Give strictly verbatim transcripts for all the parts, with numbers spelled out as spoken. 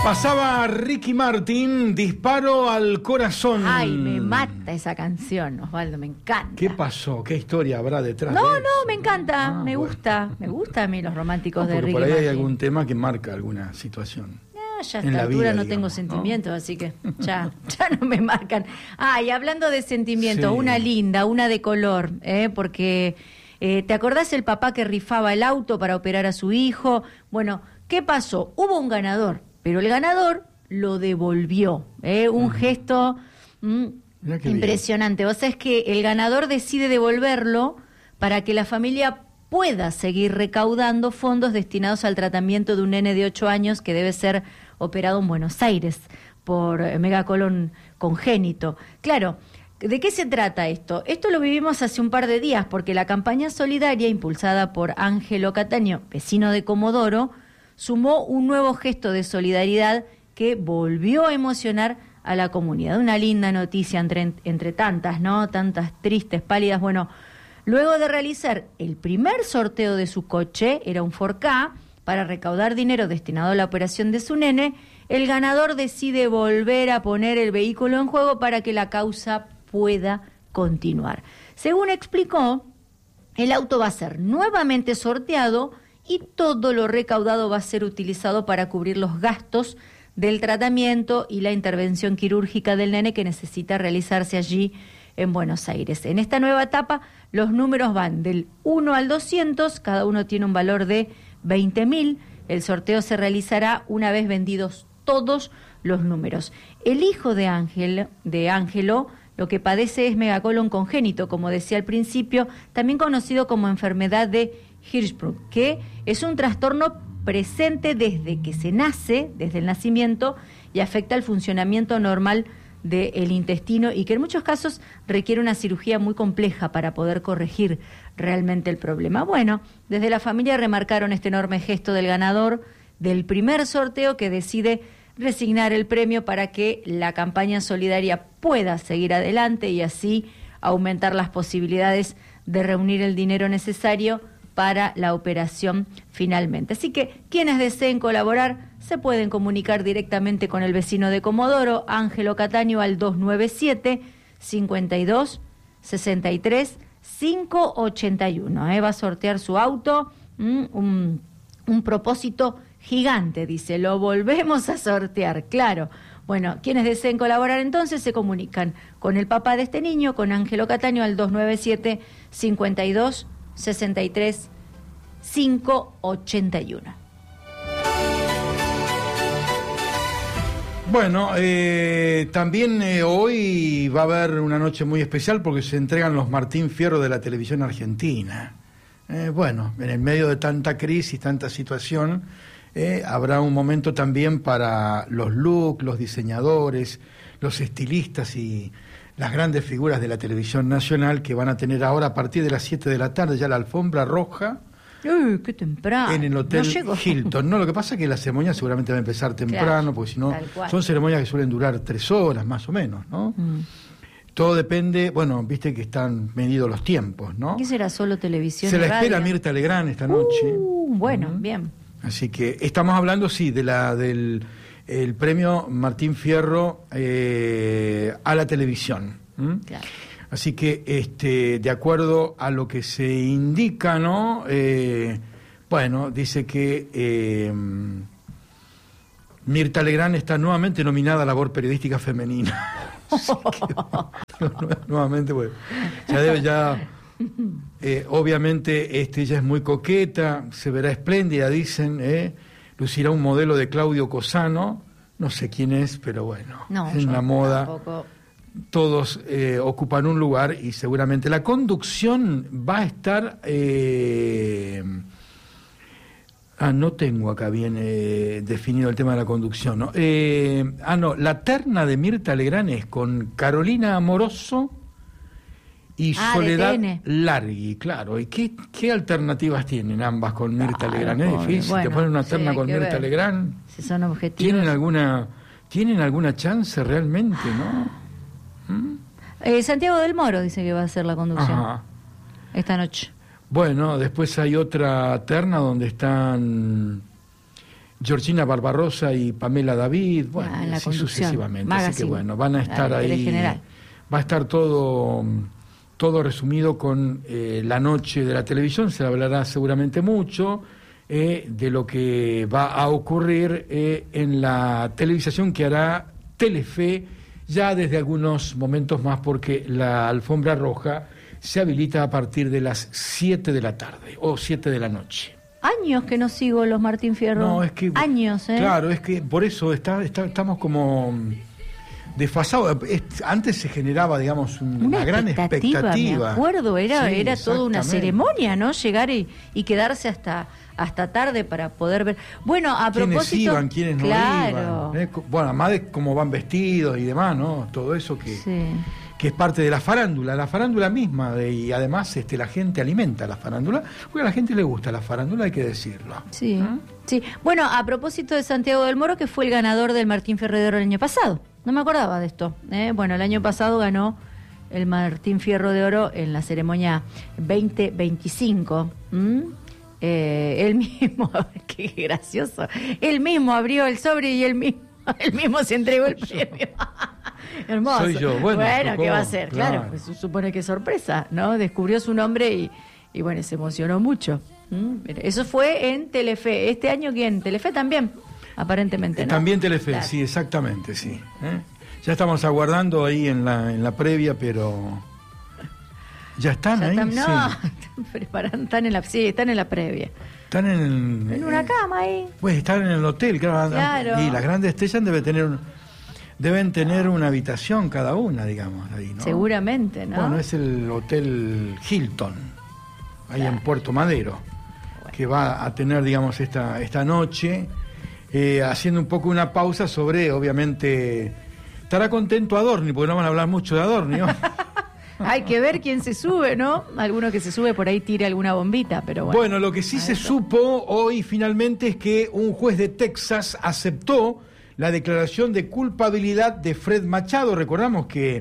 Pasaba Ricky Martin, Disparo al Corazón. Ay, me mata esa canción, Osvaldo, me encanta. ¿Qué pasó? ¿Qué historia habrá detrás no, de eso? No, no, me encanta, ah, me bueno. gusta, me gusta a mí los románticos no, de Ricky por ahí Martin. Hay algún tema que marca alguna situación. No, ya a esta altura vida, no digamos, tengo sentimientos, ¿no? Así que ya, ya no me marcan. Ah, y hablando de sentimientos, sí. Una linda, una de color, ¿eh? Porque eh, ¿te acordás el papá que rifaba el auto para operar a su hijo? Bueno, ¿qué pasó? Hubo un ganador, pero el ganador lo devolvió, ¿eh? Un uh-huh. gesto mm, impresionante. O sea, es que el ganador decide devolverlo para que la familia pueda seguir recaudando fondos destinados al tratamiento de un nene de ocho años que debe ser operado en Buenos Aires por megacolon congénito. Claro, ¿de qué se trata esto? Esto lo vivimos hace un par de días porque la campaña solidaria impulsada por Ángelo Cataño, vecino de Comodoro, sumó un nuevo gesto de solidaridad que volvió a emocionar a la comunidad. Una linda noticia entre, entre tantas, ¿no? Tantas tristes, pálidas. Bueno, luego de realizar el primer sorteo de su coche, era un Ford Ka, para recaudar dinero destinado a la operación de su nene, el ganador decide volver a poner el vehículo en juego para que la causa pueda continuar. Según explicó, el auto va a ser nuevamente sorteado y todo lo recaudado va a ser utilizado para cubrir los gastos del tratamiento y la intervención quirúrgica del nene que necesita realizarse allí en Buenos Aires. En esta nueva etapa, los números van del uno al doscientos, cada uno tiene un valor de veinte mil. El sorteo se realizará una vez vendidos todos los números. El hijo de Ángel, de Ángelo, lo que padece es megacolon congénito, como decía al principio, también conocido como enfermedad de Hirschsprung, que es un trastorno presente desde que se nace, desde el nacimiento, y afecta el funcionamiento normal del intestino y que en muchos casos requiere una cirugía muy compleja para poder corregir realmente el problema. Bueno, desde la familia remarcaron este enorme gesto del ganador del primer sorteo que decide resignar el premio para que la campaña solidaria pueda seguir adelante y así aumentar las posibilidades de reunir el dinero necesario para la operación finalmente. Así que quienes deseen colaborar se pueden comunicar directamente con el vecino de Comodoro, Ángelo Cataño, al dos nueve siete, cinco dos, seis tres, cinco ocho uno. ¿eh? Va a sortear su auto, mm, un, un propósito gigante, dice, lo volvemos a sortear, claro. Bueno, quienes deseen colaborar entonces se comunican con el papá de este niño, con Ángelo Cataño, al dos nueve siete, cinco dos, sesenta y tres, cinco ochenta y uno. Bueno, eh, también eh, hoy va a haber una noche muy especial porque se entregan los Martín Fierro de la televisión argentina. Eh, bueno, en el medio de tanta crisis, tanta situación, eh, habrá un momento también para los looks, los diseñadores, los estilistas y las grandes figuras de la televisión nacional que van a tener ahora a partir de las siete de la tarde ya la alfombra roja. Uy, qué temprano. En el Hotel no Hilton. No, lo que pasa es que la ceremonia seguramente va a empezar temprano, claro, porque si no, son ceremonias que suelen durar tres horas más o menos, ¿no? Mm. Todo depende, bueno, viste que están medidos los tiempos, ¿no? ¿Qué será solo televisión? Se y la radio? espera Mirta Legrand esta noche. Uh, bueno, mm. bien. Así que estamos hablando, sí, de la del el premio Martín Fierro eh, a la televisión. ¿Mm? Claro. Así que, este, de acuerdo a lo que se indica, ¿no? Eh, bueno, dice que eh, Mirta Legrand está nuevamente nominada a Labor Periodística Femenina. que, nuevamente, bueno, ya debe, ya, eh, obviamente, este, ella es muy coqueta, se verá espléndida, dicen, eh, lucirá un modelo de Claudio Cosano, no sé quién es, pero bueno, no, en la moda. Tampoco. Todos eh, ocupan un lugar y seguramente la conducción va a estar... Eh, ah, no tengo acá bien eh, definido el tema de la conducción, ¿no? Eh, ah, no, la terna de Mirta Legrand es con Carolina Amoroso y ah, Soledad Largui, claro. ¿Y qué, qué alternativas tienen ambas con Mirta ah, Legrand? Es difícil, bueno, te ponen una terna sí, con Mirta ver. Legrand. Si son objetivos. ¿Tienen alguna, ¿Tienen alguna chance realmente, no? ¿Mm? Eh, Santiago del Moro dice que va a hacer la conducción. Ajá. Esta noche. Bueno, después hay otra terna donde están Georgina Barbarosa y Pamela David, bueno, ah, así sucesivamente. Magazine. Así que bueno, van a estar ah, ahí. General. Va a estar todo, todo resumido con eh, la noche de la televisión. Se hablará seguramente mucho eh, de lo que va a ocurrir eh, en la televisación que hará Telefe ya desde algunos momentos más, porque la alfombra roja se habilita a partir de las siete de la tarde o siete de la noche. Años que no sigo los Martín Fierro. No, es que... Años, ¿eh? Claro, es que por eso está, está, estamos como desfasados. Antes se generaba, digamos, un, una, una gran expectativa. Me acuerdo, era, sí, era toda una ceremonia, ¿no? Llegar y, y quedarse hasta... hasta tarde para poder ver. Bueno, a ¿Quiénes propósito... iban, quiénes no claro. iban? ¿eh? Bueno, además de cómo van vestidos y demás, ¿no? Todo eso que, sí. que es parte de la farándula, la farándula misma, de, y además este, la gente alimenta la farándula, porque a la gente le gusta la farándula, hay que decirlo. Sí, ¿eh? sí. Bueno, a propósito de Santiago del Moro, que fue el ganador del Martín Fierro de Oro el año pasado. No me acordaba de esto. ¿eh? Bueno, el año pasado ganó el Martín Fierro de Oro en la ceremonia veinte veinticinco. ¿Mm? Eh, él mismo, qué gracioso, él mismo abrió el sobre y él mismo, él mismo se entregó el premio. Hermoso. Soy yo. Bueno, bueno tocó, ¿qué va a ser? Claro, claro pues supone que sorpresa, ¿no? Descubrió su nombre y, y bueno, se emocionó mucho. ¿Mm? Eso fue en Telefe. ¿Este año quién? Telefe también, aparentemente, ¿no? También Telefe, claro. Sí, exactamente, sí. ¿Eh? Ya estamos aguardando ahí en la, en la previa, pero... ¿Ya están ya ahí? Están, no, sí. están preparando, están en la, sí, están en la previa. Están en el, en una cama ahí. Pues están en el hotel, claro. claro. Y las grandes estrellas deben tener deben tener una habitación cada una, digamos, ahí, ¿no? Seguramente, ¿no? Bueno, es el Hotel Hilton, ahí claro. en Puerto Madero, bueno. que va a tener, digamos, esta, esta noche, eh, haciendo un poco una pausa sobre, obviamente, estará contento Adorni, porque no van a hablar mucho de Adorni, ¿no? Hay que ver quién se sube, ¿no? Alguno que se sube por ahí tira alguna bombita, pero bueno. Bueno, lo que sí se supo hoy finalmente es que un juez de Texas aceptó la declaración de culpabilidad de Fred Machado. Recordamos que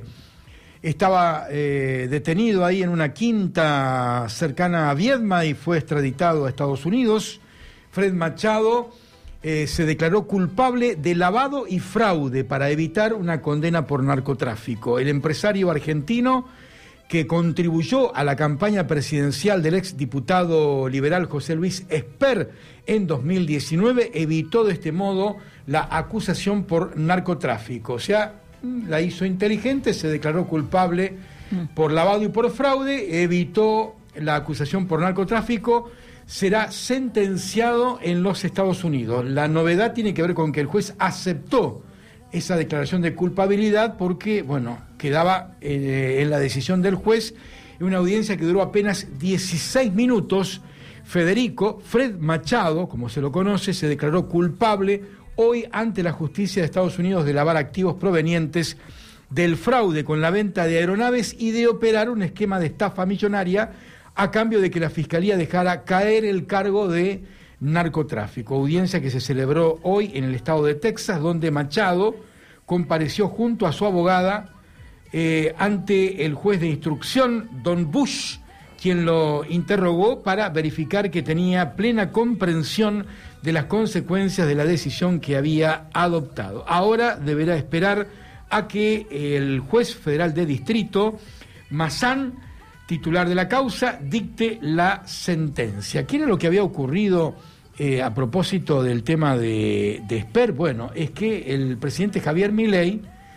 estaba eh, detenido ahí en una quinta cercana a Viedma y fue extraditado a Estados Unidos. Fred Machado eh, se declaró culpable de lavado y fraude para evitar una condena por narcotráfico. El empresario argentino que contribuyó a la campaña presidencial del exdiputado liberal José Luis Esper en dos mil diecinueve, evitó de este modo la acusación por narcotráfico. O sea, la hizo inteligente, se declaró culpable por lavado y por fraude, evitó la acusación por narcotráfico, será sentenciado en los Estados Unidos. La novedad tiene que ver con que el juez aceptó esa declaración de culpabilidad porque, bueno, quedaba eh, en la decisión del juez, en una audiencia que duró apenas dieciséis minutos. Federico Fred Machado, como se lo conoce, se declaró culpable hoy ante la justicia de Estados Unidos de lavar activos provenientes del fraude con la venta de aeronaves y de operar un esquema de estafa millonaria a cambio de que la Fiscalía dejara caer el cargo de narcotráfico. Audiencia que se celebró hoy en el estado de Texas, donde Machado compareció junto a su abogada eh, ante el juez de instrucción, Don Bush, quien lo interrogó para verificar que tenía plena comprensión de las consecuencias de la decisión que había adoptado. Ahora deberá esperar a que el juez federal de distrito, Mazán, titular de la causa, dicte la sentencia. ¿Qué era lo que había ocurrido eh, a propósito del tema de, de Esper? Bueno, es que el presidente Javier Milei,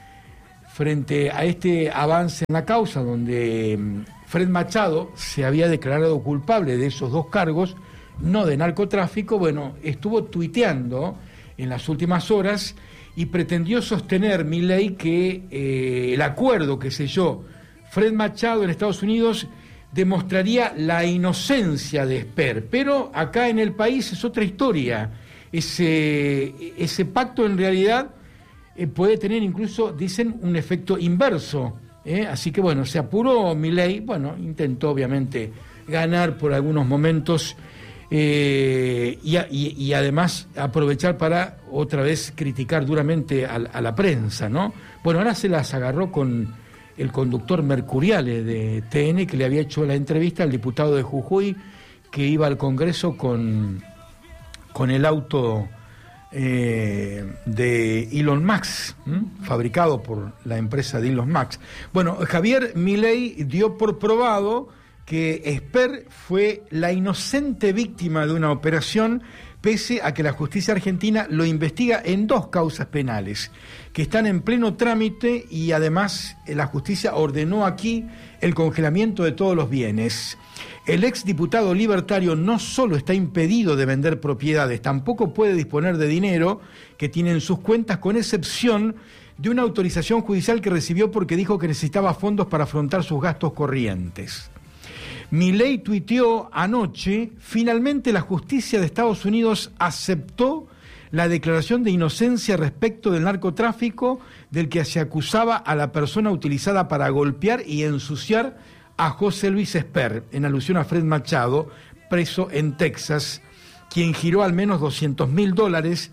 frente a este avance en la causa, donde Fred Machado se había declarado culpable de esos dos cargos, no de narcotráfico, bueno, estuvo tuiteando en las últimas horas y pretendió sostener Milei que eh, el acuerdo que selló Fred Machado en Estados Unidos demostraría la inocencia de Esper, pero acá en el país es otra historia. Ese, ese pacto en realidad eh, puede tener incluso, dicen, un efecto inverso. ¿eh? Así que bueno, se apuró Milei, bueno, intentó obviamente ganar por algunos momentos eh, y, y, y además aprovechar para otra vez criticar duramente a, a la prensa, ¿no? Bueno, ahora se las agarró con el conductor Mercuriale de T N, que le había hecho la entrevista al diputado de Jujuy, que iba al Congreso con, con el auto eh, de Elon Musk, ¿m? fabricado por la empresa de Elon Musk. Bueno, Javier Milei dio por probado que Esper fue la inocente víctima de una operación, pese a que la justicia argentina lo investiga en dos causas penales que están en pleno trámite, y además la justicia ordenó aquí el congelamiento de todos los bienes. El exdiputado libertario no solo está impedido de vender propiedades, tampoco puede disponer de dinero que tiene en sus cuentas, con excepción de una autorización judicial que recibió porque dijo que necesitaba fondos para afrontar sus gastos corrientes. Milei tuiteó anoche: finalmente la justicia de Estados Unidos aceptó la declaración de inocencia respecto del narcotráfico del que se acusaba a la persona utilizada para golpear y ensuciar a José Luis Esper, en alusión a Fred Machado, preso en Texas, quien giró al menos doscientos mil dólares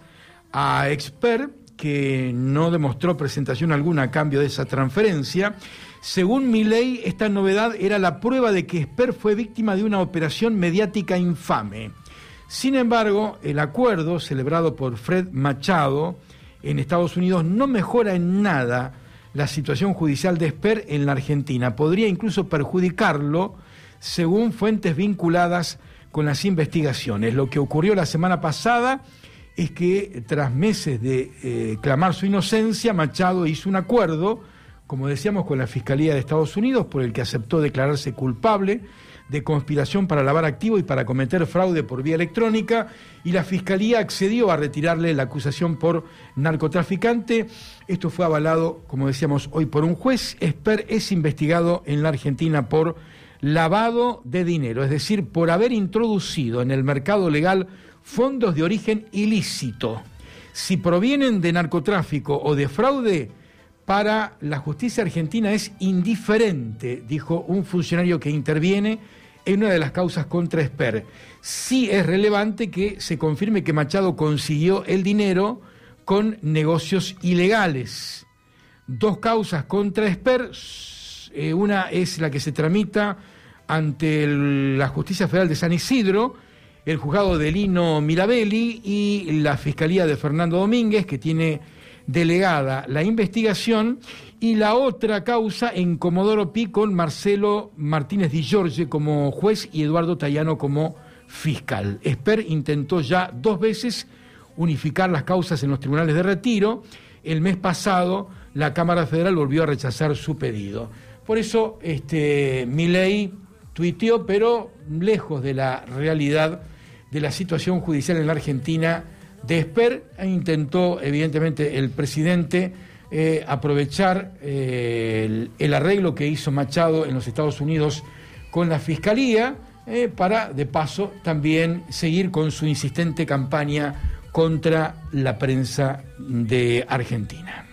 a Esper, que no demostró presentación alguna a cambio de esa transferencia. Según Milei, esta novedad era la prueba de que Esper fue víctima de una operación mediática infame. Sin embargo, el acuerdo celebrado por Fred Machado en Estados Unidos no mejora en nada la situación judicial de Esper en la Argentina. Podría incluso perjudicarlo, según fuentes vinculadas con las investigaciones. Lo que ocurrió la semana pasada es que, tras meses de eh, clamar su inocencia, Machado hizo un acuerdo, como decíamos, con la Fiscalía de Estados Unidos, por el que aceptó declararse culpable de conspiración para lavar activos y para cometer fraude por vía electrónica, y la Fiscalía accedió a retirarle la acusación por narcotraficante. Esto fue avalado, como decíamos, hoy por un juez. Esper es investigado en la Argentina por lavado de dinero, es decir, por haber introducido en el mercado legal fondos de origen ilícito. Si provienen de narcotráfico o de fraude, para la justicia argentina es indiferente, dijo un funcionario que interviene en una de las causas contra Esper. Sí es relevante que se confirme que Machado consiguió el dinero con negocios ilegales. Dos causas contra Esper, eh, una es la que se tramita ante el, la Justicia Federal de San Isidro, el juzgado de Lino Mirabelli y la Fiscalía de Fernando Domínguez, que tiene delegada la investigación, y la otra causa en Comodoro Pi con Marcelo Martínez Di Giorgi como juez y Eduardo Tayano como fiscal. Esper intentó ya dos veces unificar las causas en los tribunales de retiro. El mes pasado la Cámara Federal volvió a rechazar su pedido. Por eso este, Milei tuiteó, pero lejos de la realidad de la situación judicial en la Argentina de Esper, e intentó evidentemente el presidente eh, aprovechar eh, el, el arreglo que hizo Machado en los Estados Unidos con la Fiscalía eh, para, de paso, también seguir con su insistente campaña contra la prensa de Argentina.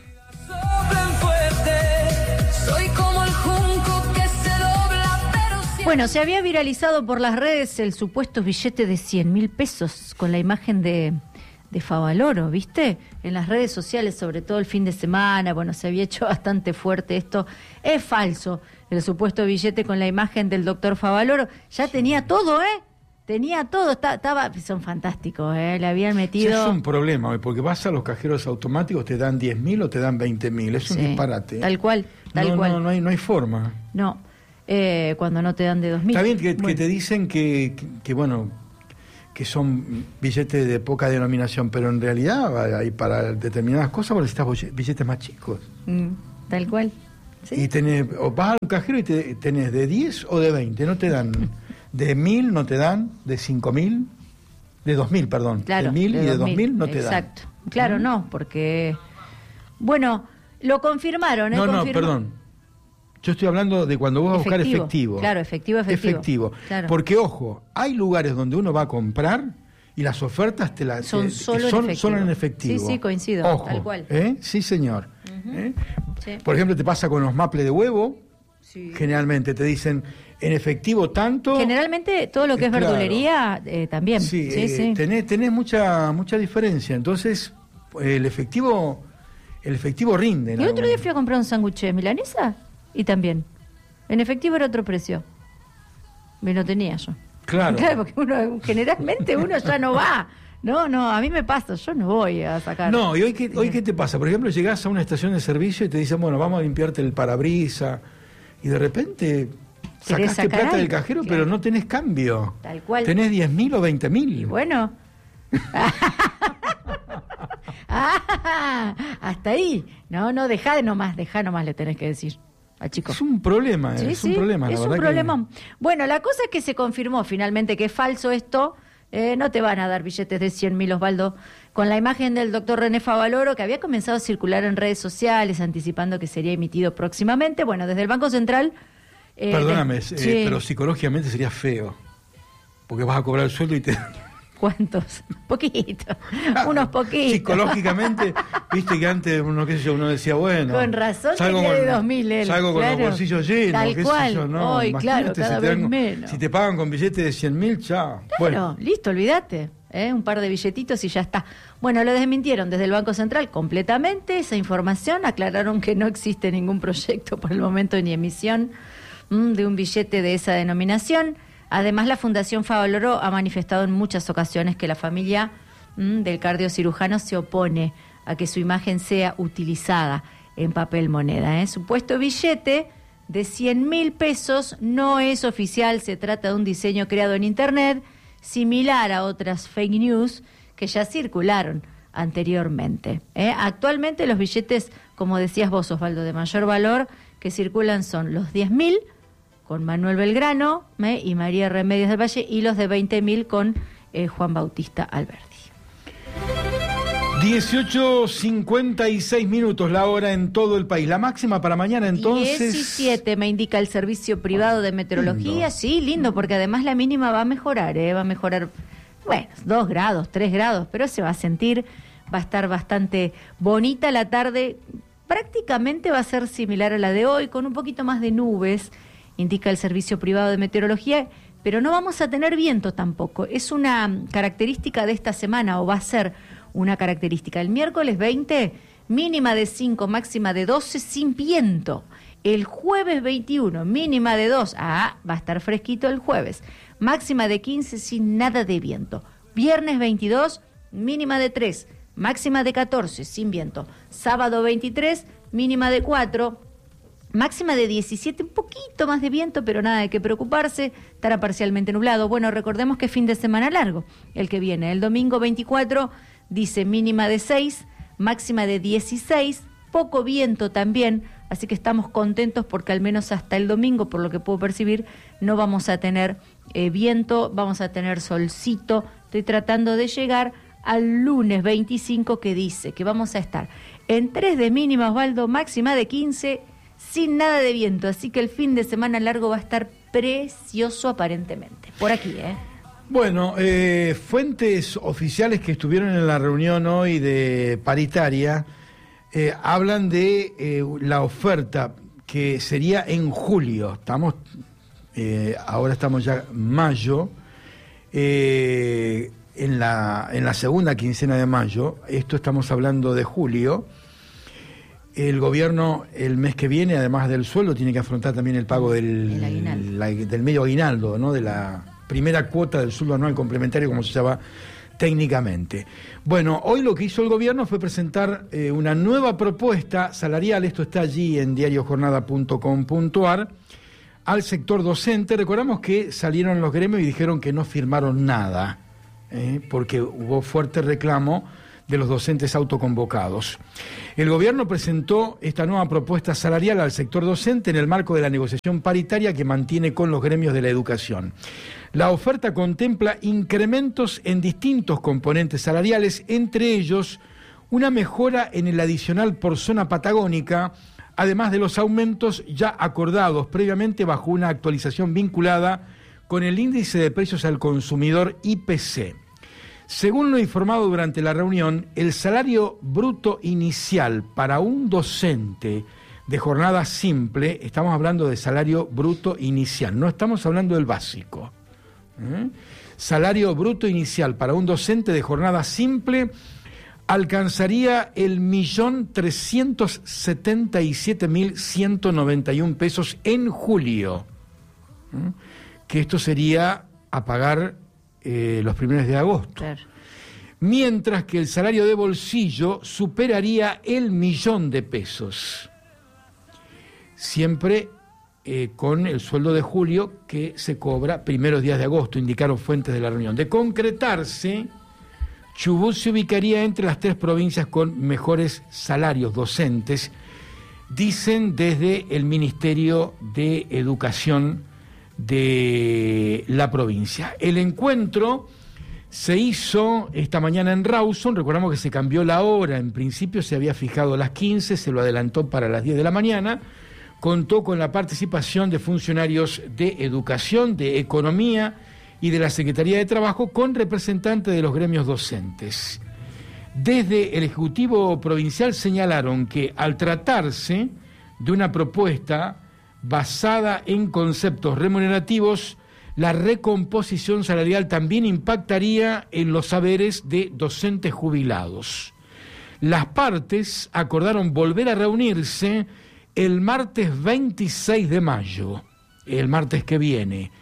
Bueno, se había viralizado por las redes el supuesto billete de cien mil pesos con la imagen de, de Favaloro, ¿viste? En las redes sociales, sobre todo el fin de semana, bueno, se había hecho bastante fuerte esto. Es falso el supuesto billete con la imagen del doctor Favaloro. Ya tenía todo, ¿eh? Tenía todo, está, estaba, son fantásticos, ¿eh? Le habían metido... Ya es un problema, porque vas a los cajeros automáticos, te dan diez mil o te dan veinte mil, es un sí, disparate. Tal cual, tal no, cual. No, no hay, no hay forma. No, eh, cuando no te dan de dos mil. Está bien que, bueno. que te dicen que, que, que, bueno, que son billetes de poca denominación, pero en realidad hay para determinadas cosas vos necesitas billetes más chicos. Mm, tal cual. ¿Sí? Y tenés, o vas a un cajero y te, tenés de diez o de veinte, no te dan... De mil no te dan, de cinco mil, de dos mil, perdón. Claro, de mil y de dos mil no te dan. Exacto. Claro, ¿Mm? No, porque... Bueno, lo confirmaron, ¿eh? No, Confirma... no, perdón. Yo estoy hablando de cuando vos vas a buscar efectivo. Claro, efectivo, efectivo. Efectivo. Claro. Porque, ojo, hay lugares donde uno va a comprar y las ofertas te las son, te, solo, son, en son en efectivo. Sí, sí, coincido, ojo, tal cual. ¿eh? Sí, señor. Uh-huh. ¿Eh? Sí. Por ejemplo, te pasa con los maples de huevo. Sí. Generalmente te dicen en efectivo tanto. Generalmente todo lo que es claro. verdulería eh, también. Sí, sí, eh, sí. Tenés, tenés mucha mucha diferencia. Entonces, el efectivo el efectivo rinde. El otro día fui a comprar un sándwich de milanesa y también. En efectivo era otro precio. Me lo tenía yo. Claro. Claro, porque uno generalmente uno ya no va. No, no, a mí me pasa, yo no voy a sacar. No, ¿y hoy qué, hoy qué te pasa? Por ejemplo, llegás a una estación de servicio y te dicen, bueno, vamos a limpiarte el parabrisa, y de repente sacaste plata algo? del cajero, claro, pero no tenés cambio. Tal cual. Tenés diez mil o veinte mil. Bueno. Ah, hasta ahí. No, no, dejá de nomás, dejá nomás, le tenés que decir al chico. Es un problema, sí, es sí, un problema. La es verdad un problema. Que... Bueno, la cosa es que se confirmó finalmente que es falso esto. Eh, no te van a dar billetes de cien mil, Osvaldo. Con la imagen del doctor René Favaloro, que había comenzado a circular en redes sociales, anticipando que sería emitido próximamente. Bueno, desde el Banco Central... Eh, Perdóname, de... eh, sí. pero psicológicamente sería feo. Porque vas a cobrar el sueldo y te... ¿Cuántos? Poquito, unos poquitos. Psicológicamente, viste que antes uno, qué sé yo, uno decía, bueno, con razón salgo tenía con, de dos mil él, salgo claro, con los bolsillos llenos, tal qué cual. sé yo, no, Hoy, claro, cada si vez te dan, menos. Si te pagan con billetes de cien mil, chao. Bueno, listo, olvídate, ¿eh? Un par de billetitos y ya está. Bueno, lo desmintieron desde el Banco Central completamente esa información, aclararon que no existe ningún proyecto por el momento ni emisión mmm, de un billete de esa denominación. Además, la Fundación Favaloro ha manifestado en muchas ocasiones que la familia mmm, del cardiocirujano se opone a que su imagen sea utilizada en papel moneda. ¿eh? Supuesto billete de cien mil pesos no es oficial, se trata de un diseño creado en Internet, similar a otras fake news que ya circularon anteriormente. ¿eh? Actualmente los billetes, como decías vos, Osvaldo, de mayor valor que circulan son los diez mil, con Manuel Belgrano ¿eh? y María Remedios del Valle, y los de veinte mil con eh, Juan Bautista Alberdi. dieciocho cincuenta y seis minutos la hora en todo el país. La máxima para mañana entonces... diecisiete me indica el servicio privado de meteorología. Lindo. Sí, lindo, porque además la mínima va a mejorar, ¿eh? va a mejorar, bueno, dos grados, tres grados, pero se va a sentir, va a estar bastante bonita la tarde. Prácticamente va a ser similar a la de hoy, con un poquito más de nubes, indica el servicio privado de meteorología, pero no vamos a tener viento tampoco. Es una característica de esta semana, o va a ser una característica. El miércoles veinte, mínima de cinco, máxima de doce, sin viento. El jueves veintiuno, mínima de dos, ah, va a estar fresquito el jueves. Máxima de quince, sin nada de viento. Viernes veintidós, mínima de tres, máxima de catorce, sin viento. Sábado veintitrés, mínima de cuatro, máxima de diecisiete, un poquito más de viento, pero nada de qué preocuparse, estará parcialmente nublado. Bueno, recordemos que es fin de semana largo el que viene. El domingo veinticuatro dice mínima de seis, máxima de dieciséis, poco viento también, así que estamos contentos porque al menos hasta el domingo, por lo que puedo percibir, no vamos a tener eh, viento, vamos a tener solcito. Estoy tratando de llegar al lunes veinticinco, que dice que vamos a estar en tres de mínima, Osvaldo, máxima de quince, sin nada de viento, así que el fin de semana largo va a estar precioso aparentemente. Por aquí, ¿eh? Bueno, eh, fuentes oficiales que estuvieron en la reunión hoy de paritaria eh, hablan de eh, la oferta que sería en julio. Estamos, eh, ahora estamos ya en mayo, eh, en la, en la segunda quincena de mayo. Esto estamos hablando de julio. El gobierno el mes que viene, además del sueldo, tiene que afrontar también el pago del, el la, del medio aguinaldo, ¿no? De la primera cuota del sueldo anual complementario, como se llama técnicamente. Bueno, hoy lo que hizo el gobierno fue presentar eh, una nueva propuesta salarial, esto está allí en diario jornada punto com punto a r, al sector docente. Recordamos que salieron los gremios y dijeron que no firmaron nada, eh, porque hubo fuerte reclamo de los docentes autoconvocados. El gobierno presentó esta nueva propuesta salarial al sector docente en el marco de la negociación paritaria que mantiene con los gremios de la educación. La oferta contempla incrementos en distintos componentes salariales, entre ellos una mejora en el adicional por zona patagónica, además de los aumentos ya acordados previamente bajo una actualización vinculada con el índice de precios al consumidor I P C. Según lo informado durante la reunión, el salario bruto inicial para un docente de jornada simple, estamos hablando de salario bruto inicial, no estamos hablando del básico. ¿Eh? Salario bruto inicial para un docente de jornada simple alcanzaría el millón trescientos setenta y siete mil ciento noventa y un pesos en julio, ¿eh? Que esto sería a pagar Eh, los primeros de agosto. Claro. mientras que el salario de bolsillo superaría el millón de pesos. Siempre eh, con el sueldo de julio que se cobra primeros días de agosto, indicaron fuentes de la reunión. De concretarse, Chubut se ubicaría entre las tres provincias con mejores salarios docentes, dicen desde el Ministerio de Educación de la provincia. El encuentro se hizo esta mañana en Rawson. Recordamos que se cambió la hora, en principio se había fijado a las quince, se lo adelantó para las diez de la mañana. Contó con la participación de funcionarios de Educación, de Economía y de la Secretaría de Trabajo, con representantes de los gremios docentes. Desde el Ejecutivo Provincial señalaron que al tratarse de una propuesta basada en conceptos remunerativos, la recomposición salarial también impactaría en los saberes de docentes jubilados. Las partes acordaron volver a reunirse el martes veintiséis de mayo, el martes que viene,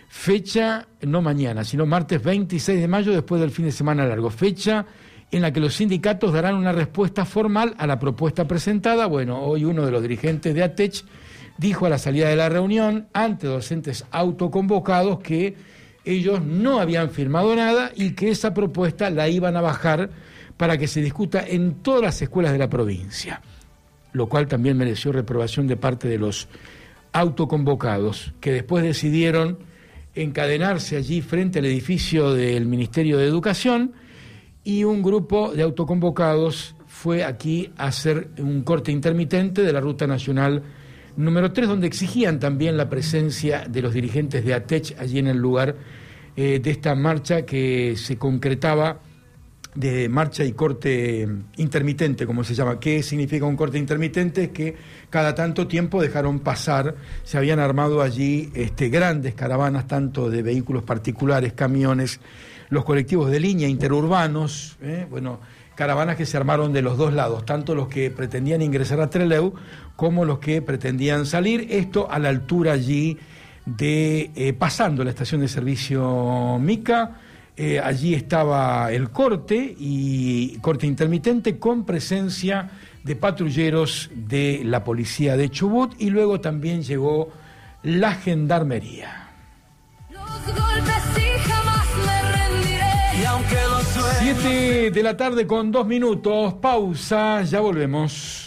fecha, no mañana, sino martes veintiséis de mayo, después del fin de semana largo, fecha en la que los sindicatos darán una respuesta formal a la propuesta presentada. Bueno, hoy uno de los dirigentes de ATECH dijo a la salida de la reunión, ante docentes autoconvocados, que ellos no habían firmado nada y que esa propuesta la iban a bajar para que se discuta en todas las escuelas de la provincia, lo cual también mereció reprobación de parte de los autoconvocados, que después decidieron encadenarse allí frente al edificio del Ministerio de Educación, y un grupo de autoconvocados fue aquí a hacer un corte intermitente de la Ruta Nacional número tres, donde exigían también la presencia de los dirigentes de ATECH allí en el lugar eh, de esta marcha que se concretaba de marcha y corte intermitente, como se llama. ¿Qué significa un corte intermitente? Es que cada tanto tiempo dejaron pasar, se habían armado allí este, grandes caravanas, tanto de vehículos particulares, camiones, los colectivos de línea interurbanos, ¿eh? bueno, caravanas que se armaron de los dos lados, tanto los que pretendían ingresar a Trelew como los que pretendían salir, esto a la altura allí de, eh, pasando la estación de servicio Mica. Eh, allí estaba el corte, y corte intermitente con presencia de patrulleros de la policía de Chubut, y luego también llegó la gendarmería. Siete de la tarde con dos minutos, pausa, ya volvemos.